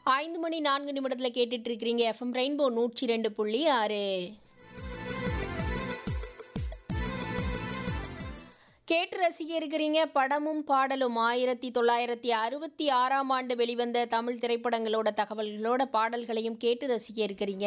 5 மணி 4 நிமிடத்தில் கேட்டுட்டு இருக்கிறீங்க எஃப்எம் ரெயின்போ 102.6. கேட்டு ரசிக்க இருக்கிறீங்க படமும் பாடலும். 1966ஆம் ஆண்டு வெளிவந்த தமிழ் திரைப்படங்களோட தகவல்களோட பாடல்களையும் கேட்டு ரசிக்க இருக்கிறீங்க.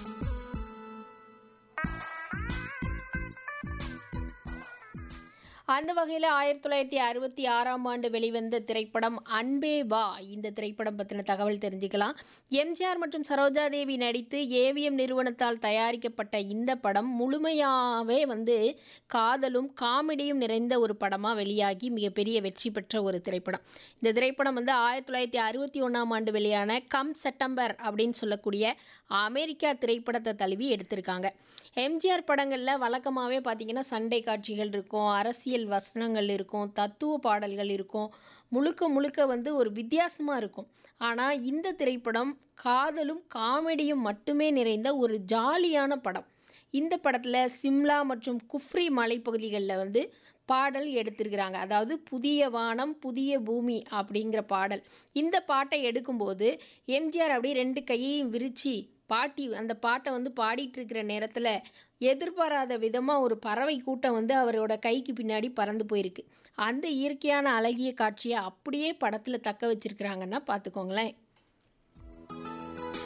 அந்த வகையில் 1966ஆம் ஆண்டு வெளிவந்த திரைப்படம் அன்பே வா. இந்த திரைப்படம் பற்றின தகவல் தெரிஞ்சுக்கலாம். எம்ஜிஆர் மற்றும் சரோஜா தேவி நடித்து ஏவிஎம் நிறுவனத்தால் தயாரிக்கப்பட்ட இந்த படம் முழுமையாகவே காதலும் காமெடியும் நிறைந்த ஒரு படமாக வெளியாகி மிகப்பெரிய வெற்றி பெற்ற ஒரு திரைப்படம். இந்த திரைப்படம் 1961ஆம் ஆண்டு வெளியான கம் செப்டம்பர் அப்படின்னு சொல்லக்கூடிய அமெரிக்கா திரைப்படத்தை தழுவி எடுத்திருக்காங்க. எம்ஜிஆர் படங்களில் வழக்கமாகவே பார்த்திங்கன்னா சண்டை காட்சிகள் இருக்கும், அரசியல் வசனங்கள் இருக்கும், தத்துவ பாடல்கள் இருக்கும், முழுக்க முழுக்க ஒரு வித்தியாசமாக இருக்கும். ஆனால் இந்த திரைப்படம் காதலும் காமெடியும் மட்டுமே நிறைந்த ஒரு ஜாலியான படம். இந்த படத்தில் சிம்லா மற்றும் குஃப்ரி மலைப்பகுதிகளில் பாடல் எடுத்திருக்கிறாங்க. அதாவது புதிய வானம் புதிய பூமி அப்படிங்கிற பாடல். இந்த பாட்டை எடுக்கும்போது எம்ஜிஆர் அப்படியே 2 கையையும் விரித்து அந்த பாட்டை பாடிட்டு இருக்கிற நேரத்தில் எதிர்பாராத விதமாக ஒரு பறவை கூட்டம் அவரோட கைக்கு பின்னாடி பறந்து போயிருக்கு. அந்த இயற்கையான அழகிய காட்சியை அப்படியே படத்தில் தக்க வச்சிருக்கிறாங்கன்னா பார்த்துக்கோங்களேன்.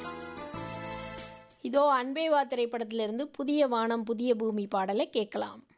இதோ அன்பே வா திரைப்படத்திலிருந்து புதிய வானம் புதிய பூமி பாடலை கேட்கலாம்.